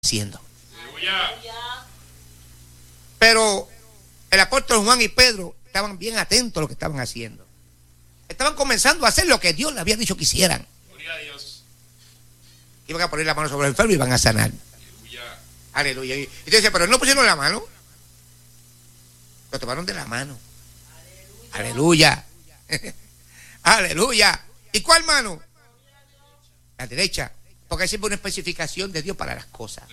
haciendo. Pero el apóstol Juan y Pedro estaban bien atentos a lo que estaban haciendo. Estaban comenzando a hacer lo que Dios les había dicho que hicieran. Iban a poner la mano sobre el enfermo y iban a sanar. Aleluya. Y usted dice, pero no pusieron la mano. Lo tomaron de la mano. Aleluya. Aleluya. ¿Y cuál mano? La derecha. Porque hay siempre una especificación de Dios para las cosas.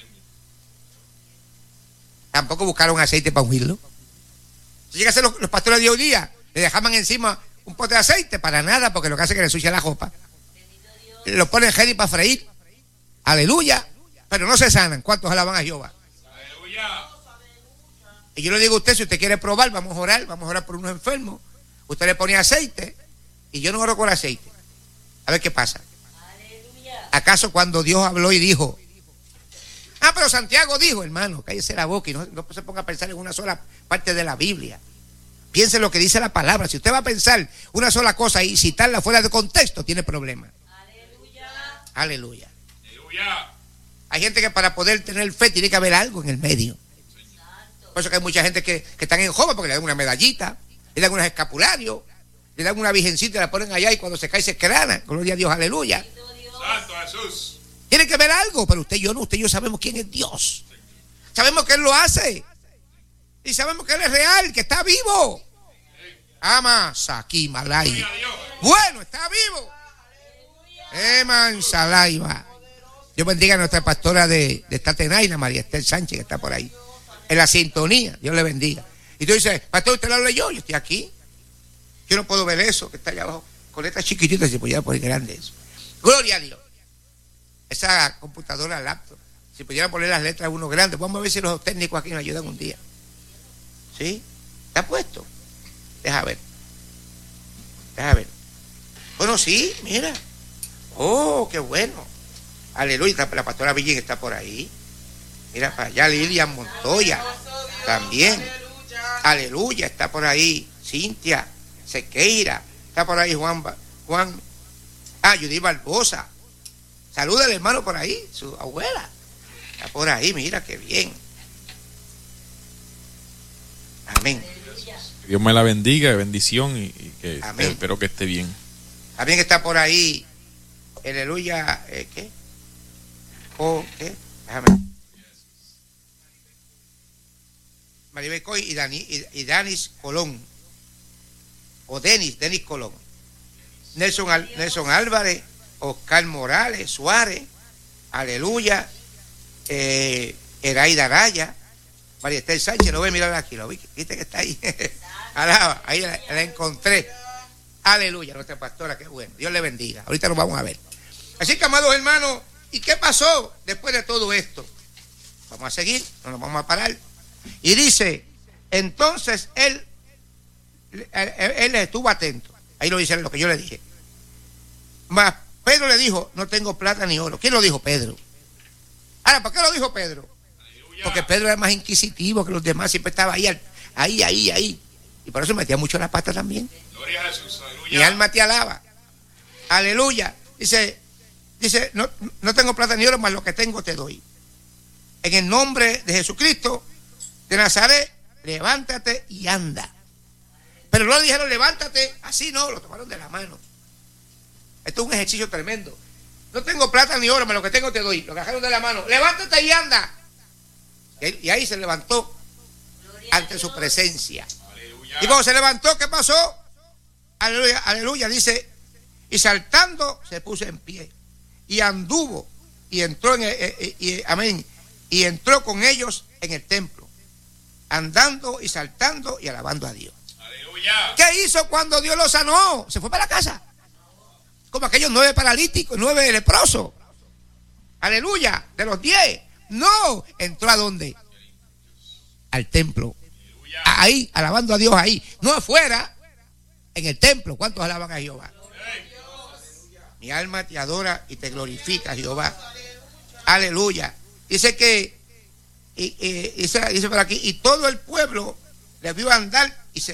Tampoco buscaron aceite para ungirlo. Si llega a ser los pastores de hoy día, le dejaban encima un pote de aceite, para nada, porque lo que hace es que le ensucia la ropa. Lo ponen ready para freír. Aleluya. Pero no se sanan. ¿Cuántos alaban a Jehová? Aleluya. Y yo le digo a usted, si usted quiere probar, vamos a orar por unos enfermos. Usted le pone aceite y yo no oro con aceite. A ver qué pasa. Aleluya. ¿Acaso cuando Dios habló y dijo, pero Santiago dijo, hermano, cállese la boca y no se ponga a pensar en una sola parte de la Biblia? Piense lo que dice la palabra. Si usted va a pensar una sola cosa y citarla fuera de contexto, tiene problemas. Aleluya. Aleluya. Aleluya. Hay gente que para poder tener fe tiene que haber algo en el medio. Por eso que hay mucha gente que están en Jehová porque le dan una medallita, le dan unos escapularios, le dan una virgencita y la ponen allá y cuando se cae se crana. Gloria a Dios, aleluya. Santo Jesús. Tiene que haber algo, pero usted y yo no, usted y yo sabemos quién es Dios. Sabemos que Él lo hace. Y sabemos que Él es real, que está vivo. Ama Saki Malay. Bueno, está vivo. Eman Salaiva. Dios bendiga a nuestra pastora de Tatenaina, María Esther Sánchez, que está por ahí. En la sintonía. Dios le bendiga. Y tú dices, pastor, ¿usted lo leyó? Yo estoy aquí. Yo no puedo ver eso, que está allá abajo. Con letras chiquititas se podía poner grande eso. Gloria a Dios. Esa computadora, laptop. Si pudieran poner las letras uno grandes. Vamos a ver si los técnicos aquí nos ayudan un día. ¿Sí? ¿Está puesto? Deja ver. Bueno, sí, mira. Oh, qué bueno. Aleluya. La pastora Villín está por ahí. Mira para allá, Lilian Montoya. También. Aleluya. Está por ahí. Cintia Sequeira. Está por ahí Juan. Judy Barbosa. Saluda al hermano por ahí, su abuela. Está por ahí, mira qué bien. Amén. Dios me la bendiga, bendición y que espero que esté bien. También está por ahí, aleluya, ¿qué? ¿Qué? Déjame. Maribel Coy y Danis Colón. O Denis Colón. Nelson Álvarez, Oscar Morales, Suárez, aleluya, Eraida Araya, María Esther Sánchez, lo voy a mirar aquí, lo vi, viste que está ahí. Alaba, ahí la encontré. Aleluya, nuestra pastora, qué bueno, Dios le bendiga. Ahorita lo vamos a ver. Así que, amados hermanos, ¿y qué pasó después de todo esto? Vamos a seguir, no nos vamos a parar. Y dice, entonces él estuvo atento. Ahí lo dice lo que yo le dije. Mas Pedro le dijo, no tengo plata ni oro. ¿Quién lo dijo? Pedro. Ahora, ¿por qué lo dijo Pedro? Porque Pedro era más inquisitivo que los demás, siempre estaba ahí. Y por eso metía mucho la pata también. Gloria a Jesús, aleluya. Mi alma te alaba. Aleluya. Dice, no tengo plata ni oro, mas lo que tengo te doy. En el nombre de Jesucristo de Nazaret, levántate y anda. Pero no le dijeron levántate, así no, lo tomaron de la mano. Esto es un ejercicio tremendo. No tengo plata ni oro, pero lo que tengo te doy. Lo agarraron de la mano. Levántate y anda. Y ahí se levantó ante su presencia. Aleluya. Y cuando se levantó, ¿qué pasó? Aleluya, aleluya. Dice, y saltando se puso en pie. Y anduvo. Y entró amén. Y entró con ellos en el templo. Andando y saltando y alabando a Dios. Aleluya. ¿Qué hizo cuando Dios lo sanó? Se fue para la casa. Como aquellos 9 paralíticos, 9 leprosos. Aleluya, de los 10. No, entró ¿a dónde? Al templo. Ahí, alabando a Dios ahí. No afuera, en el templo. ¿Cuántos alaban a Jehová? Mi alma te adora y te glorifica, Jehová. Aleluya. Dice que, dice por aquí, y todo el pueblo le vio andar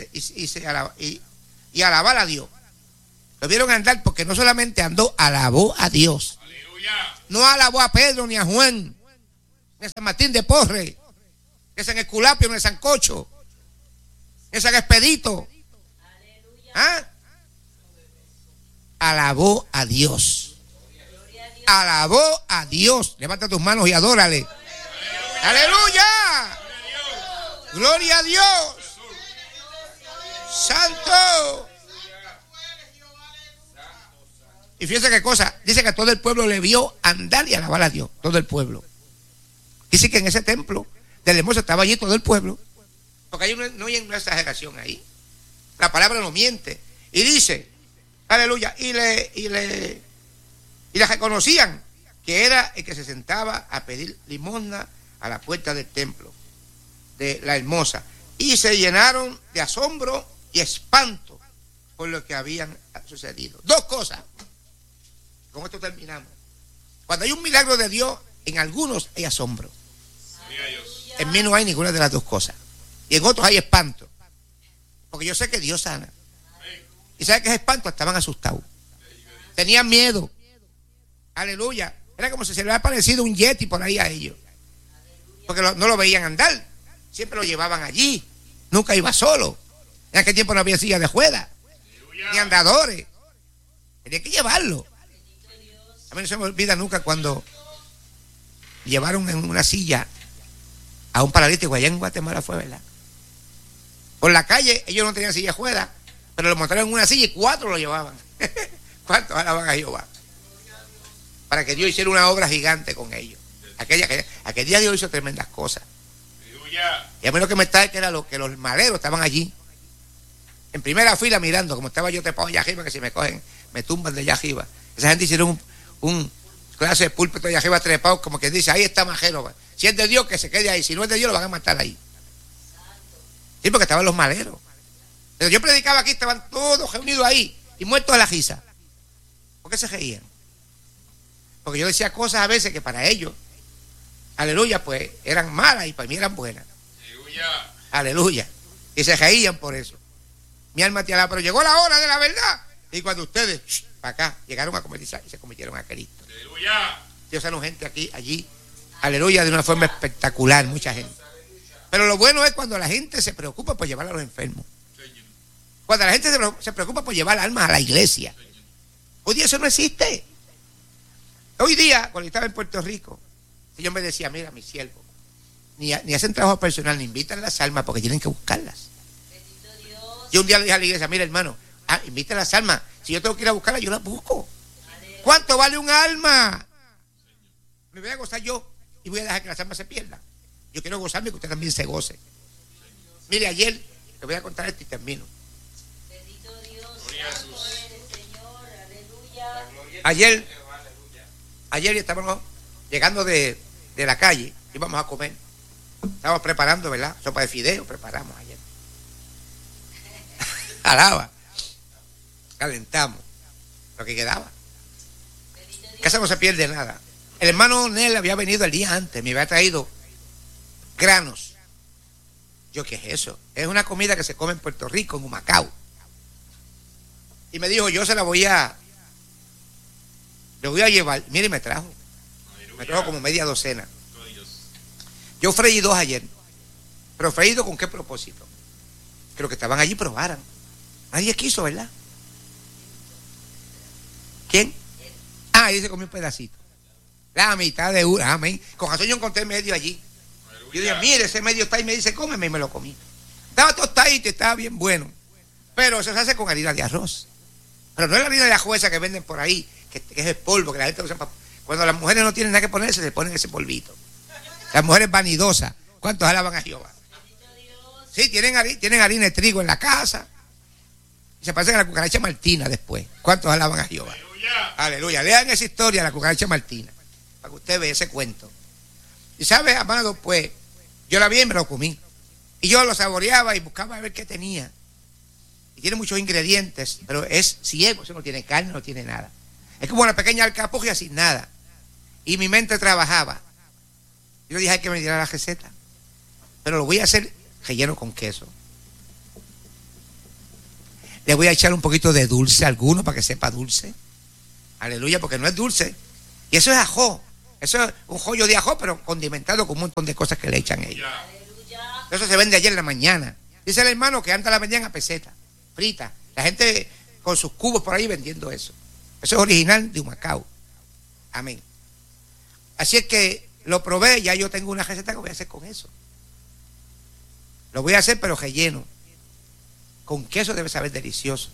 y alabar a Dios. Lo vieron andar porque no solamente andó, alabó a Dios. Aleluya. No alabó a Pedro ni a Juan. en San Martín de Porres, en San Esculapio, en el Sancocho, en San Expedito. ¿Ah? Alabó a Dios. Alabó a Dios. Levanta tus manos y adórale. ¡Aleluya! ¡Gloria a Dios! ¡Santo! Y fíjense qué cosa. Dice que todo el pueblo le vio andar y alabar a Dios. Todo el pueblo. Dice que en ese templo del hermoso estaba allí todo el pueblo. Porque no hay una exageración ahí. La palabra no miente. Y dice, aleluya, y le reconocían que era el que se sentaba a pedir limosna a la puerta del templo de la hermosa. Y se llenaron de asombro y espanto por lo que habían sucedido. Dos cosas. Con esto terminamos. Cuando hay un milagro de Dios, en algunos hay asombro. En mí no hay ninguna de las dos cosas. Y en otros hay espanto. Porque yo sé que Dios sana. ¿Y sabe qué es espanto? Estaban asustados. Tenían miedo. Aleluya. Era como si se le había aparecido un yeti por ahí a ellos. Porque no lo veían andar. Siempre lo llevaban allí. Nunca iba solo. En aquel tiempo no había silla de ruedas. Ni andadores. Tenía que llevarlo. A mí no se me olvida nunca cuando llevaron en una silla a un paralítico allá en Guatemala, fue, ¿verdad? Por la calle ellos no tenían silla de ruedas, pero lo montaron en una silla y 4 lo llevaban. ¿Cuántos alaban a Jehová? Para que Dios hiciera una obra gigante con ellos. Aquel día Dios hizo tremendas cosas. Y a mí lo que me está es que era que los maleros estaban allí en primera fila mirando, como estaba yo trepado allá arriba, que si me cogen me tumban de allá arriba. Esa gente hicieron un clase de púlpito allá arriba trepado, como que dice, ahí está Majero. Si es de Dios, que se quede ahí. Si no es de Dios, lo van a matar ahí. Sí, porque estaban los maleros. Pero yo predicaba aquí, estaban todos reunidos ahí y muertos de la risa. ¿Por qué se reían? Porque yo decía cosas a veces que para ellos, aleluya, pues eran malas y para mí eran buenas. Aleluya. Y se reían por eso. Mi alma te alaba, pero llegó la hora de la verdad. Y cuando ustedes, para acá, llegaron a convertir y se convirtieron a Cristo. Aleluya. Dios sanó gente aquí, allí. Aleluya, de una forma espectacular, mucha gente. Pero lo bueno es cuando la gente se preocupa por llevar a los enfermos. Cuando la gente se preocupa por llevar almas a la iglesia. Hoy día eso no existe. Hoy día, cuando estaba en Puerto Rico, el Señor me decía, mira, mi siervo, ni hacen trabajo personal, ni invitan las almas porque tienen que buscarlas. Yo un día le dije a la iglesia, mira hermano, inviten las almas. Si yo tengo que ir a buscarlas, yo las busco. ¿Cuánto vale un alma? Me voy a gozar yo y voy a dejar que las almas se pierdan. Yo quiero gozarme y que usted también se goce. Mire, ayer, le voy a contar esto y termino. Ayer estábamos llegando de la calle, íbamos a comer. Estábamos preparando, ¿verdad? Sopa de fideo preparamos ayer. Alaba. Calentamos lo que quedaba. En casa no se pierde nada. El hermano Nel había venido el día antes, me había traído granos. Yo, ¿qué es eso? Es una comida que se come en Puerto Rico, en Humacao. Y me dijo, yo se la voy a llevar. Mire, me trajo como media docena. Yo freí 2 ayer. Pero freído ¿con qué propósito? Que los que estaban allí probaran. Nadie quiso, ¿verdad? ¿Quién? Ahí se comió un pedacito. La mitad de una, amén. Con razón yo encontré medio allí. Yo dije, mire, ese medio está ahí. Me dice, cómeme, y me lo comí. Estaba tostadito, estaba bien bueno. Pero eso se hace con harina de arroz. Pero no es la harina de ajo esa que venden por ahí, que es el polvo, que la gente usa para... Cuando las mujeres no tienen nada que ponerse, se ponen ese polvito. Las mujeres vanidosas. ¿Cuántos alaban a Jehová? Sí, tienen harina de trigo en la casa. Y se parecen a la cucaracha Martina después. ¿Cuántos alaban a Jehová? Aleluya. Lean esa historia de la cucaracha Martina, para que usted vea ese cuento. Y sabe, amado, pues, yo la vi y me lo comí. Y yo lo saboreaba y buscaba a ver qué tenía. Y tiene muchos ingredientes, pero es ciego, eso no tiene carne, no tiene nada. Es como una pequeña alcapugia sin nada. Y mi mente trabajaba. Yo dije, hay que me diera la receta. Pero lo voy a hacer relleno con queso. Le voy a echar un poquito de dulce a alguno para que sepa dulce. Aleluya, porque no es dulce. Y eso es ajo. Eso es un joyo de ajo, pero condimentado con un montón de cosas que le echan ellos. Eso se vende ayer en la mañana. Dice el hermano que antes la vendían a peseta, frita. La gente con sus cubos por ahí vendiendo eso. Eso es original de Humacao. Amén. Así es que lo probé, ya yo tengo una receta que voy a hacer con eso. Lo voy a hacer pero relleno. Con queso debe saber delicioso.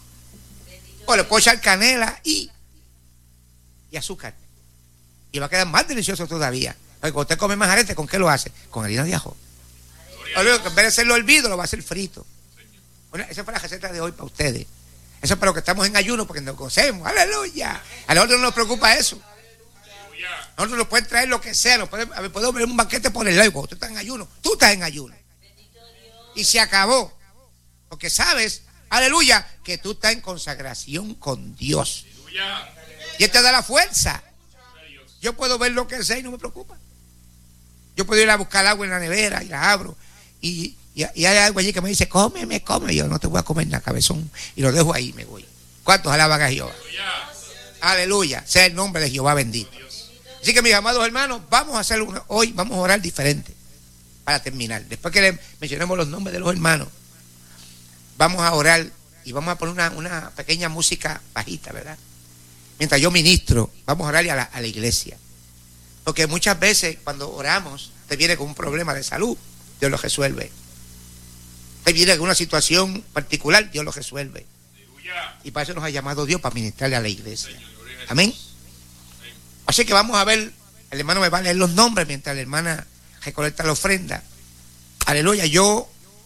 O le puedo echar canela y azúcar. Y va a quedar más delicioso todavía. Porque cuando usted come majarete, ¿con qué lo hace? Con harina de ajo. O luego, en vez de hacerlo hervido, lo va a hacer frito. Bueno, esa fue la receta de hoy para ustedes. Eso es para los que estamos en ayuno, porque nos gocemos. ¡Aleluya! A nosotros no nos preocupa eso. Nosotros nos pueden traer lo que sea. Podemos ver un banquete por el lado. Cuando tú estás en ayuno, tú estás en ayuno. Y se acabó. Porque sabes, aleluya, que tú estás en consagración con Dios. Y Él te da la fuerza. Yo puedo ver lo que sea y no me preocupa. Yo puedo ir a buscar agua en la nevera y la abro. Y hay algo allí que me dice, cómeme. Yo no te voy a comer nada, cabezón. Y lo dejo ahí y me voy. ¿Cuántos alaban a Jehová? Aleluya. Sea el nombre de Jehová bendito. Así que mis amados hermanos, vamos a hacer hoy, vamos a orar diferente. Para terminar. Después que le mencionemos los nombres de los hermanos, vamos a orar y vamos a poner una pequeña música bajita, ¿verdad? Mientras yo ministro, vamos a orarle a la iglesia. Porque muchas veces cuando oramos, te viene con un problema de salud, Dios lo resuelve. Te viene con una situación particular, Dios lo resuelve. Y para eso nos ha llamado Dios, para ministrarle a la iglesia. Amén. Así que vamos a ver, el hermano me va a leer los nombres mientras la hermana recolecta la ofrenda. Aleluya, yo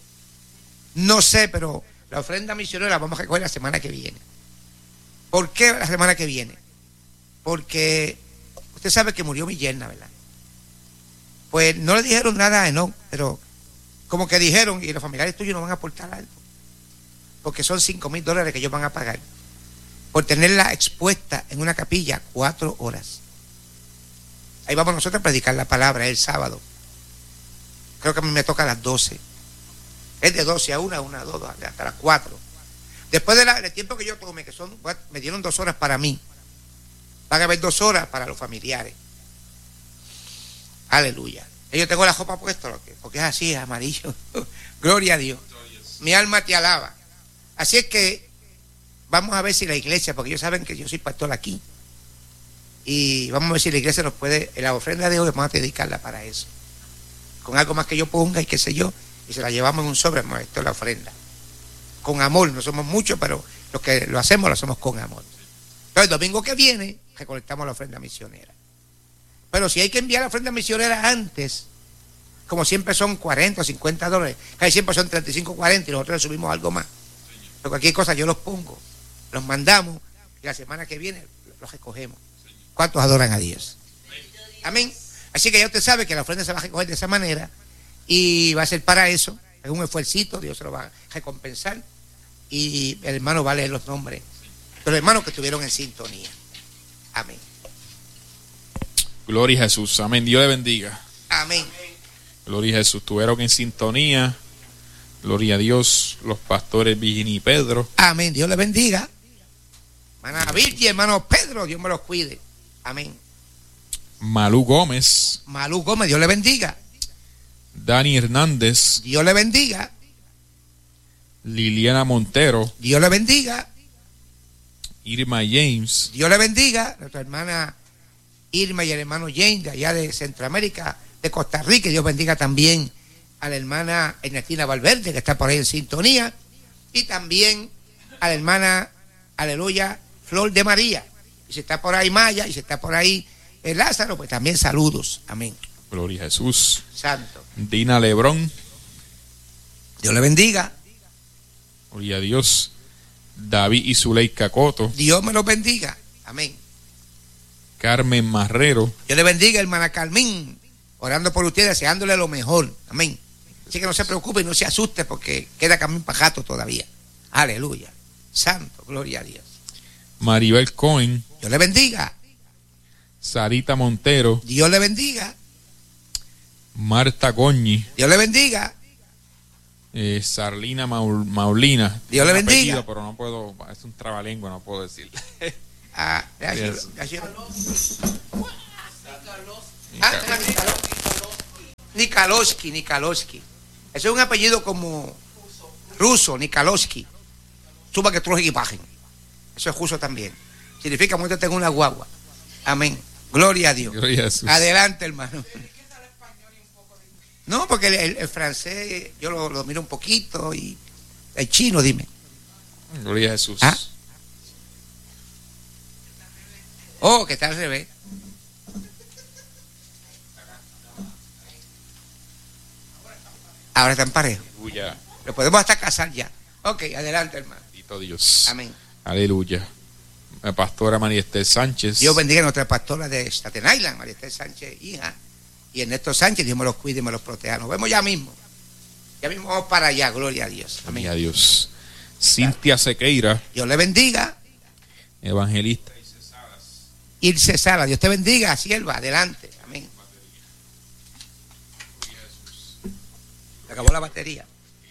no sé, pero la ofrenda misionera la vamos a recoger la semana que viene. ¿Por qué la semana que viene? Porque usted sabe que murió mi yerna, ¿verdad? Pues no le dijeron nada a Enoch, pero como que dijeron, y los familiares tuyos no van a aportar algo, porque son $5,000 que ellos van a pagar por tenerla expuesta en una capilla 4 horas. Ahí vamos nosotros a predicar la palabra el sábado. Creo que a mí me toca a las 12. Es de 12 a 1, a 2, hasta las 4. Después del tiempo que yo tomé, que me dieron 2 horas para mí, van a haber 2 horas para los familiares. Aleluya. Yo tengo la ropa puesta, porque es así, es amarillo. Gloria a Dios. Mi alma te alaba. Así es que vamos a ver si la iglesia, porque ellos saben que yo soy pastor aquí, y vamos a ver si la iglesia nos puede, en la ofrenda de hoy vamos a dedicarla para eso, con algo más que yo ponga y qué sé yo, y se la llevamos en un sobre. Esto es la ofrenda, con amor. No somos muchos, pero los que lo hacemos con amor. Entonces el domingo que viene recolectamos la ofrenda misionera. Pero si hay que enviar la ofrenda misionera antes, como siempre son $40 o $50, casi siempre son 35 40, y nosotros le subimos algo más. Pero cualquier cosa yo los pongo, los mandamos, y la semana que viene los recogemos. ¿Cuántos adoran a Dios? Amén. Así que ya usted sabe que la ofrenda se va a recoger de esa manera, y va a ser para eso. Es un esfuercito, Dios se lo va a recompensar, y el hermano va a leer los nombres de los hermanos que estuvieron en sintonía. Amén. Gloria a Jesús. Amén. Dios le bendiga. Amén. Gloria a Jesús. Estuvieron en sintonía. Gloria a Dios. Los pastores Virginia y Pedro. Amén. Dios le bendiga. Hermana Virgen, hermano Pedro, Dios me los cuide. Amén. Malú Gómez. Malú Gómez, Dios le bendiga. Dani Hernández. Dios le bendiga. Liliana Montero. Dios le bendiga. Irma James. Dios le bendiga. Nuestra hermana Irma y el hermano James de allá de Centroamérica, de Costa Rica. Dios bendiga también a la hermana Ernestina Valverde, que está por ahí en sintonía, y también a la hermana, aleluya, Flor de María. Y si está por ahí Maya, y si está por ahí Lázaro, pues también saludos. Amén. Gloria a Jesús. Santo. Dina Lebrón. Dios le bendiga. Gloria a Dios. David y Zuleika Coto. Dios me los bendiga. Amén. Carmen Marrero. Dios le bendiga, hermana Carmen, orando por usted, deseándole lo mejor. Amén. Así que no se preocupe y no se asuste, porque queda Carmen Pajato todavía. Aleluya. Santo, gloria a Dios. Maribel Cohen. Dios le bendiga. Sarita Montero. Dios le bendiga. Marta Goñi. Dios le bendiga. Sarlina Maulina. Dios le bendiga. Apellido, pero no puedo, es un trabalengua, no puedo decir. Gracias. Nikolowski. Ese es un apellido como ruso, Nikolowski. Suba que todos equipajen. Eso es ruso también. Significa muéstrate en una guagua. Amén. Gloria a Dios. Gloria a Jesús. Adelante, hermano. No, porque el francés yo lo miro un poquito y el chino, dime. Gloria a Jesús. ¿Ah? Oh, que está al revés. Ahora están parejos. Aleluya. Lo podemos hasta casar ya. Ok, adelante, hermano. Bendito Dios. Amén. Aleluya. La pastora María Esther Sánchez. Dios bendiga a nuestra pastora de Staten Island, María Esther Sánchez, hija. Y Ernesto Sánchez, Dios me los cuide y me los proteja. Nos vemos ya mismo. Ya mismo vamos para allá, gloria a Dios. Amén. Gloria a Dios. Cintia Sequeira, Dios le bendiga. evangelista. Ilse Sala, Dios te bendiga, sierva, adelante. Amén. Se acabó la batería.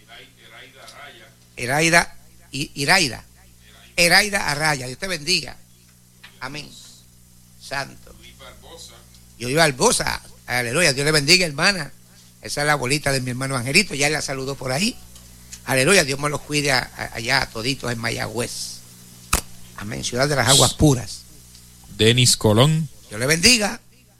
Eraida Arraya, Dios te bendiga. Amén. Santo. Yo iba al Bosa, aleluya, Dios le bendiga, hermana. Esa es la abuelita de mi hermano Angelito, ya la saludó por ahí. Aleluya, Dios me los cuide allá toditos en Mayagüez. Amén, ciudad de las aguas puras. Denis Colón. Dios le bendiga.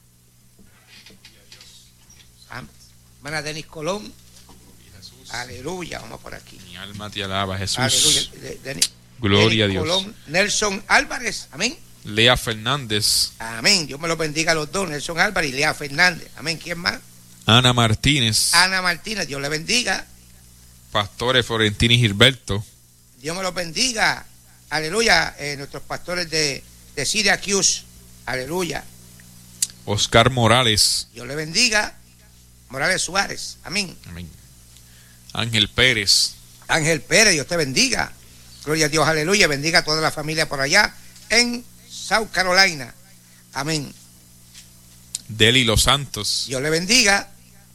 Amén. Hermana Denis Colón. Aleluya, vamos por aquí. Mi alma te alaba, Jesús. Aleluya. Gloria a Denis Dios. Colón, Nelson Álvarez, amén. Lea Fernández. Amén, Dios me los bendiga a los dos, Nelson Álvarez y Lea Fernández. Amén, ¿quién más? Ana Martínez. Ana Martínez, Dios le bendiga. Pastores Florentini Gilberto. Dios me los bendiga. Aleluya, nuestros pastores de Syracuse. Aleluya. Oscar Morales. Dios le bendiga. Morales Suárez. Amén. Amén. Ángel Pérez. Ángel Pérez, Dios te bendiga. Gloria a Dios, aleluya. Bendiga a toda la familia por allá en South Carolina. Amén. Deli Los Santos. Dios le bendiga.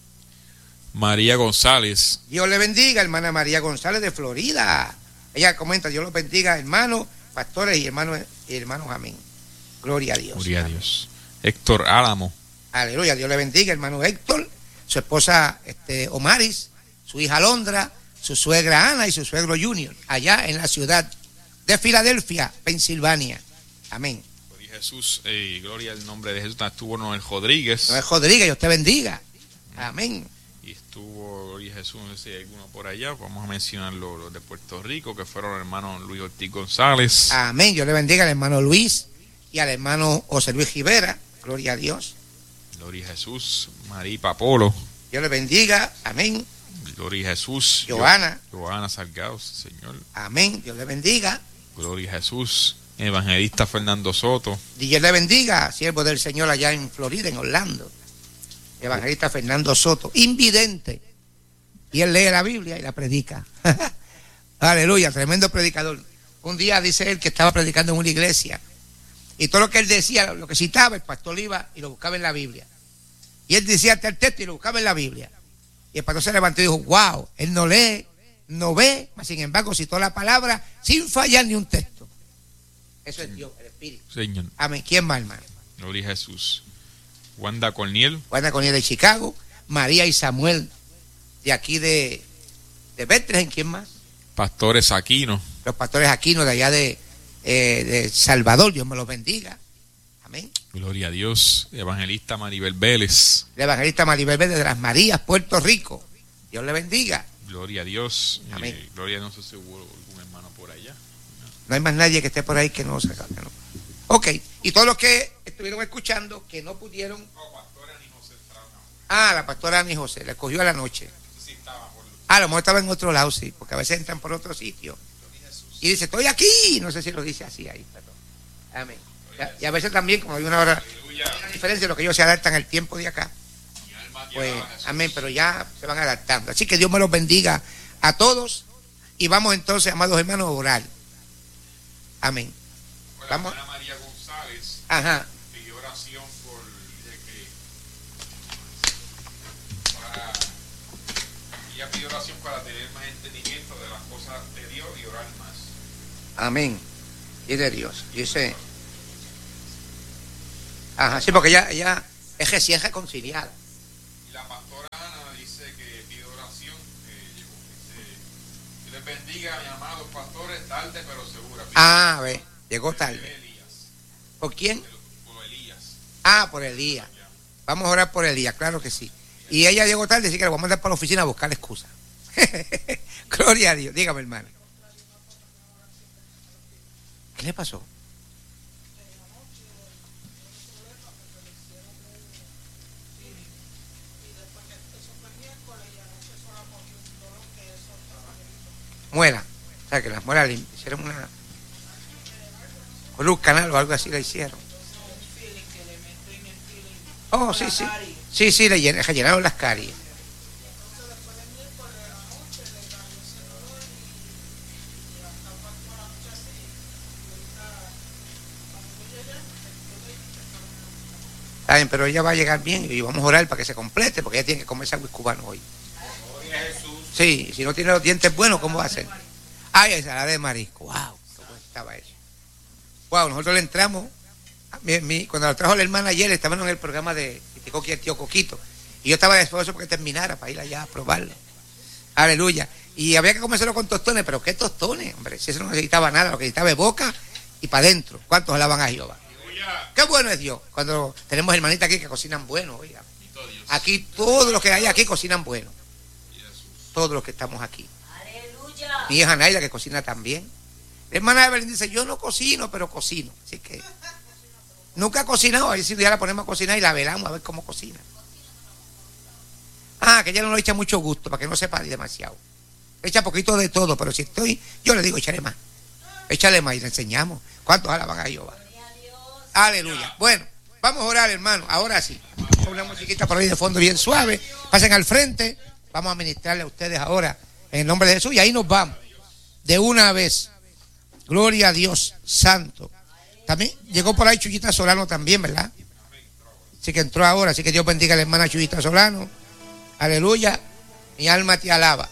María González. Dios le bendiga, hermana María González de Florida. Ella comenta, Dios los bendiga, hermanos, pastores y hermanos, amén. Gloria a Dios. Gloria a Dios. Héctor Álamo. Aleluya, Dios le bendiga, hermano Héctor, su esposa Omaris, su hija Londra, su suegra Ana y su suegro Junior, allá en la ciudad de Filadelfia, Pensilvania. Amén. Gloria a Jesús, gloria al nombre de Jesús. Estuvo Noel Rodríguez. Noel Rodríguez, Dios te bendiga. Amén. Y estuvo, gloria a Jesús, no sé si hay alguno por allá. Vamos a mencionar los de Puerto Rico, que fueron el hermano Luis Ortiz González. Amén. Dios le bendiga al hermano Luis y al hermano José Luis Rivera. Gloria a Dios. Gloria a Jesús. María Papolo. Dios le bendiga. Amén. Gloria a Jesús. Joana. Joana Salgado, Señor. Amén. Dios le bendiga. Gloria a Jesús. Evangelista Fernando Soto. Dios le bendiga, siervo del Señor allá en Florida, en Orlando. Evangelista Fernando Soto, invidente. Y él lee la Biblia y la predica. Aleluya, tremendo predicador. Un día dice él que estaba predicando en una iglesia. Y todo lo que él decía, lo que citaba, el pastor iba y lo buscaba en la Biblia. Y él decía hasta el texto y lo buscaba en la Biblia. Y el pastor se levantó y dijo, wow, él no lee, no ve, mas sin embargo citó la palabra sin fallar ni un texto. Eso es Dios, el Espíritu. Señor. Amén. ¿Quién más, hermano? Gloria a Jesús. Wanda Corniel. Wanda Corniel de Chicago, María y Samuel de aquí de Bethlehem. ¿Quién más? Pastores Aquino. Los pastores Aquino de allá de Salvador. Dios me los bendiga. Amén. Gloria a Dios. Evangelista Maribel Vélez. La evangelista Maribel Vélez de las Marías, Puerto Rico. Dios le bendiga. Gloria a Dios. Amén. Gloria, no sé si hubo algún hermano por allá. No hay más nadie que esté por ahí que no se no. Ok, y todos los que estuvieron escuchando que no pudieron. La pastora Ani José, le cogió a la noche. A lo mejor estaba en otro lado, sí, porque a veces entran por otro sitio. Y dice, estoy aquí. No sé si lo dice así ahí, perdón. Amén. Y a veces también, como hay una diferencia de lo que ellos se adaptan al tiempo de acá. Pues, amén, pero ya se van adaptando. Así que Dios me los bendiga a todos. Y vamos entonces, amados hermanos, a orar. Amén. Vamos. María González. Ajá. Pidió oración ella pidió oración para tener más entendimiento de las cosas de Dios y orar más. Amén. Y de Dios. Dice. Ajá, sí, porque ella Es recién reconciliada. Y la pastora Ana dice que pide oración. Dice, Dios les bendiga, mis amados pastores, tarde pero segura. Ah, ve, llegó tarde. Elías. ¿Por quién? Por Elías. Ah, por Elías. Vamos a orar por Elías, claro que sí. Y ella llegó tarde, así que la vamos a mandar para la oficina a buscar excusa. Gloria a Dios. Dígame, hermano. ¿Qué le pasó? Muela. O sea, que las muelas le hicieron una... con un canal o algo así le hicieron. Oh, sí, sí. Sí, sí, le llenaron las caries. Está bien, pero ella va a llegar bien y vamos a orar para que se complete, porque ella tiene que comer sándwich cubano hoy. Sí, si no tiene los dientes buenos, ¿cómo va a hacer? Ay, ensalada de marisco. Wow, ¿cómo estaba eso? Wow, nosotros le entramos. Cuando lo trajo la hermana ayer, estaban en el programa de Coqui, el tío Coquito. Y yo estaba después porque terminara para ir allá a probarlo. Aleluya. Y había que comérselo con tostones, pero ¿qué tostones? Hombre, si eso no necesitaba nada, lo que necesitaba es boca y para adentro. ¿Cuántos alaban a Jehová? Qué bueno es Dios. Cuando tenemos hermanitas aquí que cocinan bueno, oiga. Aquí todos los que hay aquí cocinan bueno. Todos los que estamos aquí. Aleluya. Mi hija Naila que cocina también. La hermana Evelyn dice, yo no cocino, pero cocino. Así que nunca ha cocinado, a ver si ya la ponemos a cocinar y la velamos a ver cómo cocina. Ah, que ella no le echa mucho gusto, para que no sepa demasiado. Le echa poquito de todo, pero si estoy, yo le digo, échale más. Échale más y le enseñamos. ¿Cuántos alaban a Jehová? Aleluya. Bueno, vamos a orar, hermano. Ahora sí. Una musiquita por ahí de fondo bien suave. Pasen al frente. Vamos a ministrarle a ustedes ahora en el nombre de Jesús y ahí nos vamos. De una vez. Gloria a Dios Santo. También llegó por ahí Chuyita Solano también, ¿verdad? Así que entró ahora. Así que Dios bendiga a la hermana Chuyita Solano. Aleluya. Mi alma te alaba.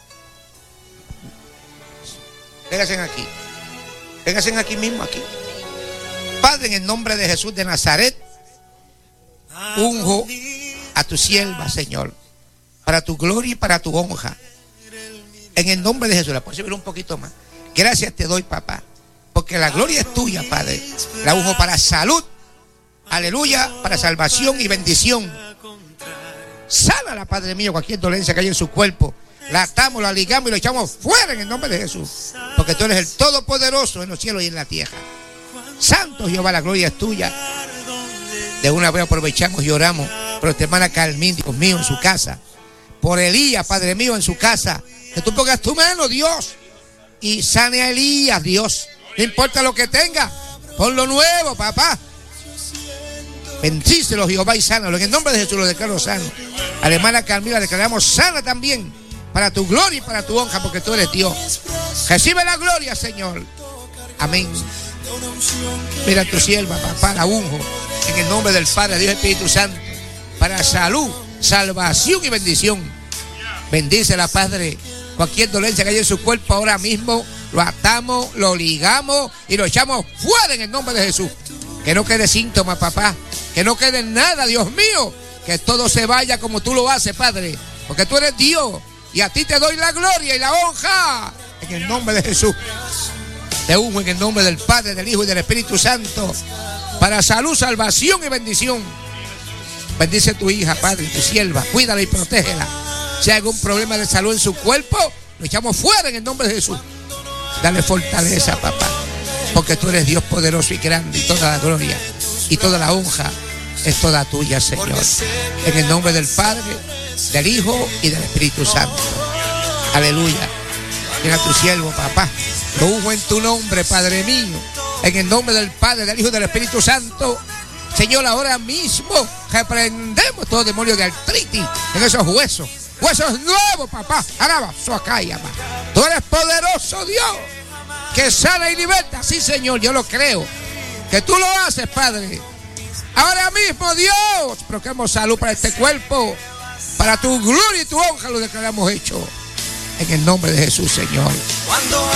Vénganse aquí. Vénganse aquí mismo, aquí. Padre, en el nombre de Jesús de Nazaret, unjo a tu sierva, Señor, para tu gloria y para tu honra. En el nombre de Jesús, la puedes subir un poquito más. Gracias te doy, papá, porque la gloria es tuya, Padre. La unjo para salud, aleluya, para salvación y bendición. Sánala, Padre mío, cualquier dolencia que haya en su cuerpo. La atamos, la ligamos y lo echamos fuera en el nombre de Jesús, porque tú eres el Todopoderoso en los cielos y en la tierra. Santo Jehová, la gloria es tuya. De una vez aprovechamos y oramos por nuestra hermana Carmín, Dios mío, en su casa. Por Elías, Padre mío, en su casa. Que tú pongas tu mano, Dios, y sane a Elías, Dios. No importa lo que tenga, ponlo nuevo, papá. Bendícelo, Jehová, y sánalo. En el nombre de Jesús lo declaro sano. A la hermana Carmín la declaramos sana también, para tu gloria y para tu honra, porque tú eres Dios. Recibe la gloria, Señor. Amén. Mira a tu sierva, papá, la unjo en el nombre del Padre, Dios, Espíritu Santo, para salud, salvación y bendición. Bendícela, Padre. Cualquier dolencia que haya en su cuerpo ahora mismo, lo atamos, lo ligamos y lo echamos fuera en el nombre de Jesús. Que no quede síntoma, papá. Que no quede nada, Dios mío. Que todo se vaya como tú lo haces, Padre. Porque tú eres Dios y a ti te doy la gloria y la honra en el nombre de Jesús. Te unjo en el nombre del Padre, del Hijo y del Espíritu Santo, para salud, salvación y bendición. Bendice a tu hija, Padre, y tu sierva. Cuídala y protégela. Si hay algún problema de salud en su cuerpo, lo echamos fuera en el nombre de Jesús. Dale fortaleza, papá, porque tú eres Dios poderoso y grande, y toda la gloria y toda la honra es toda tuya, Señor. En el nombre del Padre, del Hijo y del Espíritu Santo. Aleluya. Mira a tu siervo, papá. Lo unjo en tu nombre, Padre mío. En el nombre del Padre, del Hijo y del Espíritu Santo. Señor, ahora mismo reprendemos todo demonio de artritis en esos huesos. Huesos nuevos, papá. Araba, soacaya, papá. Tú eres poderoso, Dios, que sana y liberta. Sí, Señor, yo lo creo. Que tú lo haces, Padre. Ahora mismo, Dios, proclamo salud para este cuerpo. Para tu gloria y tu honra lo declaramos hecho. En el nombre de Jesús, Señor.